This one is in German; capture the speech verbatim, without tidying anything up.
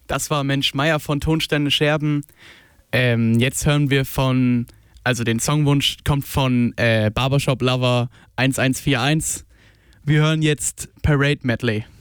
Das war Mensch Meier von Tonsteine Scherben. Ähm, jetzt hören wir von, also den Songwunsch kommt von äh, Barbershop Lover eins eins vier eins. Wir hören jetzt Parade Medley.